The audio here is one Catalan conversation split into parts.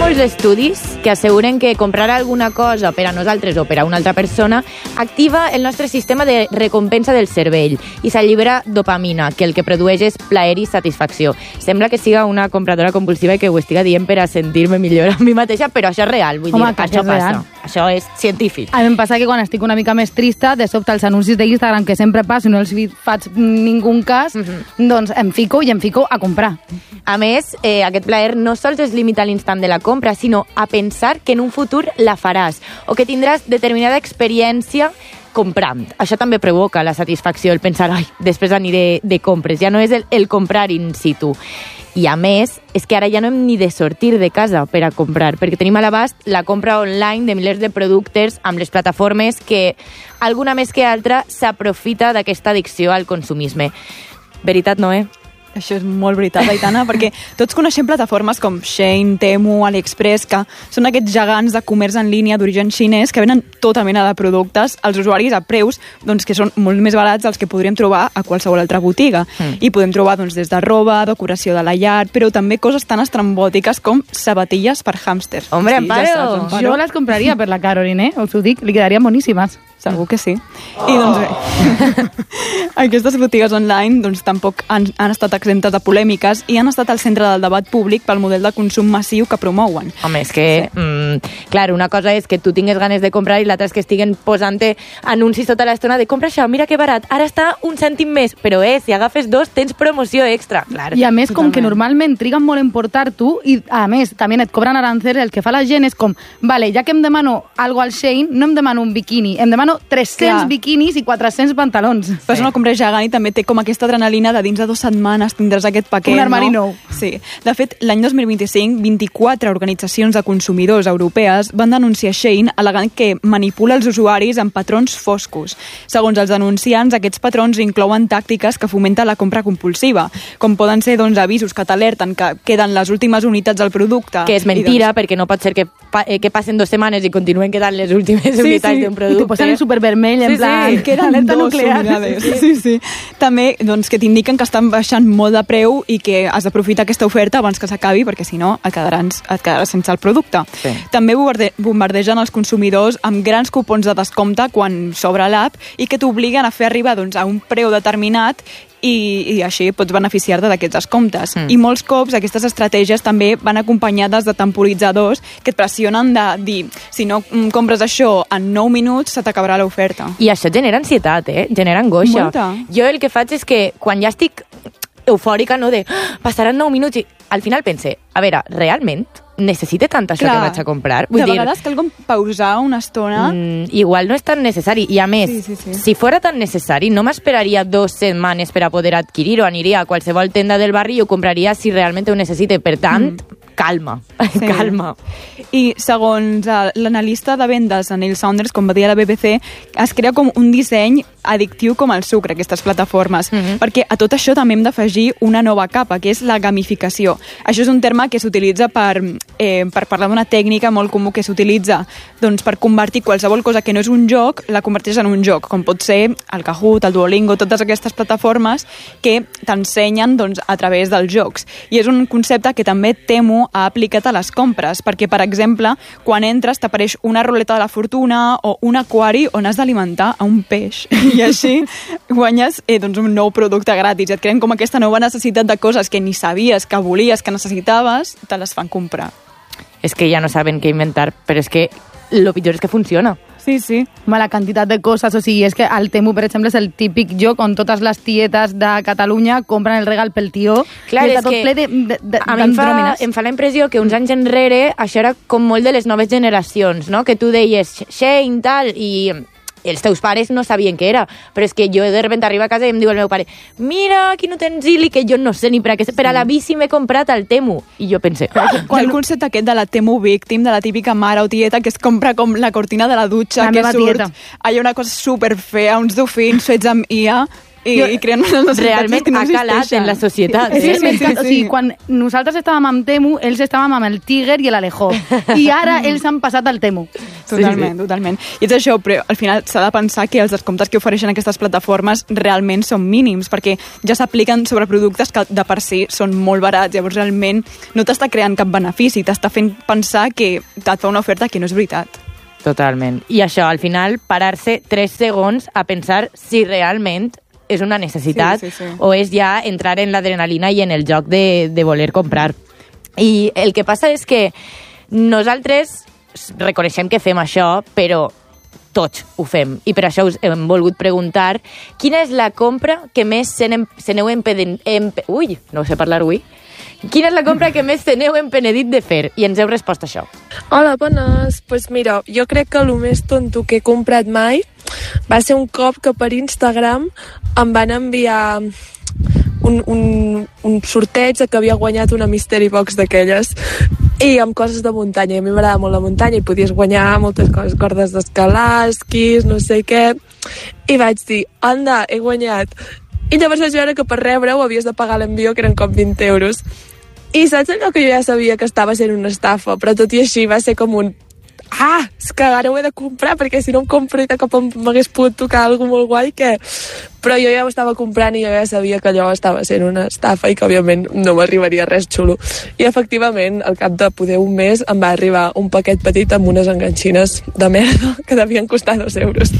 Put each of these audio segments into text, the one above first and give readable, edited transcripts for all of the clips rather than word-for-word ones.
molts estudis que asseguren que comprar alguna cosa per a nosaltres o per a una altra persona activa el nostre sistema de recompensa del cervell i s'allibera dopamina, que el que produeix és plaer i satisfacció. Sembla que siga una compradora compulsiva i que ho estiga dient per a sentir-me millor a mi mateixa, però això és real, vull dir, això passa. Real. Això és científic. A mi em passa que quan estic una mica més trista, de sobte els anuncis d'Instagram que sempre passo i no els faig ningú cas, doncs em fico a comprar. A més, aquest plaer no sols es limita a l'instant de la compra, sinó a pensar que en un futur la faràs o que tindràs determinada experiència comprant. Això també provoca la satisfacció, el pensar, ai, després aniré de compres. Ja no és el comprar in situ. I a més, és que ara ja no hem ni de sortir de casa per a comprar, perquè tenim a l'abast la compra online de milers de productes amb les plataformes que, alguna més que altra, s'aprofita d'aquesta addicció al consumisme. Veritat, Noé? Això és molt veritat, Aitana, perquè tots coneixem plataformes com Shein, Temu, AliExpress, que són aquests gegants de comerç en línia d'origen xinès que venen tota mena de productes als usuaris a preus que són molt més barats dels que podríem trobar a qualsevol altra botiga. I podem trobar des de roba, decoració de la llar, però també coses tan estrambòtiques com sabatilles per hàmsters. Hombre, Amparo! Jo les compraria per la Caroline, us ho dic, li quedarien boníssimes. Segur que sí. I aquestes botigues online tampoc han estat exemptes de polèmiques i han estat al centre del debat públic pel model de consum massiu que promouen. Home, és que, clar, una cosa és que tu tingues ganes de comprar i l'altra és que estiguen posant-te anuncis tota l'estona de compra això, mira que barat, ara està un cèntim més, però si agafes dos tens promoció extra. Clar, i a més, com que normalment triguen molt en portar-t'ho i a més també et cobren arancels, el que fa la gent és com, vale, ja que em demano algo al Shein, no em demano un biquini, em demano 300 biquinis i 400 pantalons. Però és una compra gegant i també té com aquesta adrenalina de dins de 2 setmanes tindràs aquest paquet. Un armari nou. Sí. De fet, l'any 2025, 24 organitzacions de consumidors europees van denunciar Shein al·legant que manipula els usuaris amb patrons foscos. Segons els denunciants, aquests patrons inclouen tàctiques que fomenten la compra compulsiva, com poden ser avisos que t'alerten que queden les últimes unitats del producte. Que és mentira, perquè no pot ser que passen 2 setmanes i continuen quedant les últimes unitats d'un producte. I t'ho posen supervermell, en plan, queden alerta nuclear. Sí. També que t'indiquen que estan baixant molt de preu i que has d'aprofitar aquesta oferta abans que s'acabi, perquè si no et quedaràs sense el producte. Sí. També bombardegen els consumidors amb grans cupons de descompte quan s'obre l'app i que t'obliguen a fer arribar a un preu determinat i així pots beneficiar-te d'aquests descomptes. I molts cops aquestes estratègies també van acompanyades de temporitzadors que et pressionen de dir, si no compres això en 9 minuts se t'acabarà l'oferta. I això genera ansietat, genera angoixa. Molta. Jo el que faig és que quan ja estic eufòrica, no de passaran 9 minuts i al final pense, a veure, realment necessite tant això que vaig a comprar? De vegades cal pausar una estona. Igual no és tan necessari. I a més, si fora tan necessari, no m'esperaria 2 setmanes per a poder adquirir-ho. Aniria a qualsevol tenda del barri i ho compraria si realment ho necessite. Per tant, calma. Calma. I segons l'analista de vendes Neil Saunders, com va dir a la BBC, es crea com un disseny addictiu com el sucre, aquestes plataformes. Perquè a tot això també hem d'afegir una nova capa, que és la gamificació. Això és un terme que s'utilitza per parlar d'una tècnica molt comú que s'utilitza per convertir qualsevol cosa que no és un joc, la converteix en un joc, com pot ser el Kahoot, el Duolingo, totes aquestes plataformes que t'ensenyen a través dels jocs. I és un concepte que també Temu ha aplicat a les compres, perquè, per exemple, quan entres t'apareix una ruleta de la fortuna o un aquari on has d'alimentar a un peix. I així guanyes un nou producte gratis. Et creen com aquesta nova necessitat de coses que ni sabies que volies, que necessitaves, te les fan comprar. És que ja no saben què inventar, però és que el pitjor és que funciona. Sí. La quantitat de coses, o sigui, és que el Temu, per exemple, és el típic joc on totes les tietes de Catalunya compren el regal pel tió. Clar, i està tot ple a mi em fa la impressió que uns anys enrere això era com molt de les noves generacions, no? Que tu deies Shein, tal, i els teus pares no sabien què era, però és que jo de repente arribo a casa i em diu el meu pare, mira quin utensili, que jo no sé ni per a què, per a la bici m'he comprat al Temu. I jo pense... El concepte aquest de la Temu Victim, de la típica mare o tieta que es compra com la cortina de la dutxa, la que meva surt, tieta. hi ha una cosa superfea, uns dofins fets amb IA, i creen unes necessitats realment que no ha calat existeixen. en la societat. O sigui, quan nosaltres estàvem amb Temu, ells estàvem amb el Tiger i l'Alejó. I ara ells han passat al Temu. Totalment. I és això, però al final s'ha de pensar que els descomptes que ofereixen aquestes plataformes realment són mínims, perquè ja s'apliquen sobre productes que de per si són molt barats, llavors realment no t'està creant cap benefici, t'està fent pensar que et fa una oferta que no és veritat. Totalment. I això, al final, parar-se 3 segons a pensar si realment és una necessitat sí. o és ja entrar en l'adrenalina i en el joc de voler comprar. I el que passa és que nosaltres reconeixem que fem això, però tots ho fem. I per això us hem volgut preguntar quina és la compra que més se n'heu Quina és la compra que més teneu empenedit de fer? I ens heu respost això. Hola, bones. Pues mira, jo crec que el més tonto que he comprat mai va ser un cop que per Instagram em van enviar un sorteig que havia guanyat una Mystery Box d'aquelles i amb coses de muntanya. I a mi m'agrada molt la muntanya i podies guanyar moltes coses, cordes d'escalar, esquís, no sé què. I vaig dir, anda, he guanyat. I llavors vaig veure que per rebre-ho havies de pagar l'envió, que eren com 20 euros. I saps allò que jo ja sabia que estava sent una estafa, però tot i així va ser com un... és que ara ho he de comprar, perquè si no em compro i de cop m'hagués pogut tocar alguna molt guai, que... Però jo ja ho estava comprant i jo ja sabia que allò estava sent una estafa i que, òbviament, no m'arribaria res xulo. I, efectivament, al cap de poder un mes em va arribar un paquet petit amb unes enganxines de merda que devien costar 2 euros.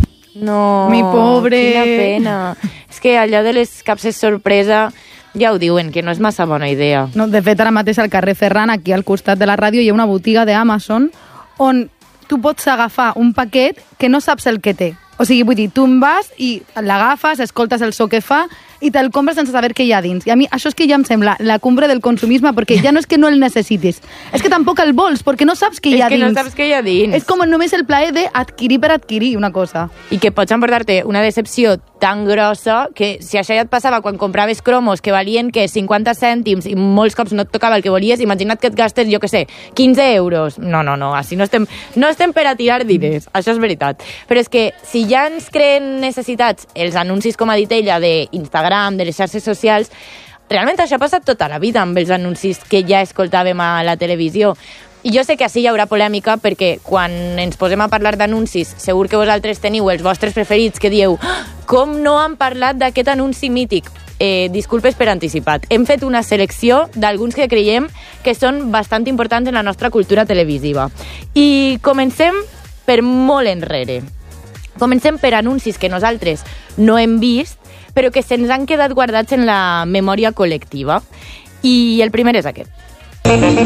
No, mi pobre. Quina pena. És que allò de les capses sorpresa ja ho diuen, que no és massa bona idea. No, de fet, ara mateix al carrer Ferran, aquí al costat de la ràdio, hi ha una botiga d'Amazon on tu pots agafar un paquet que no saps el que té. O sigui, vull dir, tu en vas i l'agafes, escoltes el so que fa i te'l compres sense saber què hi ha dins. I a mi això és que ja em sembla la cumbre del consumisme, perquè ja no és que no el necessitis, és que tampoc el vols, perquè no saps què hi ha dins. És que no saps què hi ha dins. És com només el plaer d'adquirir per adquirir una cosa. I que pots emportar-te una decepció tan grossa que si això ja et passava quan compraves cromos que valien que 50 cèntims i molts cops no et tocava el que volies, imagina't que et gastes, jo què sé, 15 euros. No, així no estem per a tirar diners, això és veritat. Però és que si ja ens creen necessitats els anuncis, com ha dit ella, d'Instagram, de les xarxes socials, realment això ha passat tota la vida amb els anuncis que ja escoltàvem a la televisió. I jo sé que així hi haurà polèmica perquè quan ens posem a parlar d'anuncis segur que vosaltres teniu els vostres preferits que dieu com no han parlat d'aquest anunci mític. Disculpes per anticipat. Hem fet una selecció d'alguns que creiem que són bastant importants en la nostra cultura televisiva. I comencem per molt enrere. Comencem per anuncis que nosaltres no hem vist, però que se'ns han quedat guardats en la memòria col·lectiva. I el primer és aquest.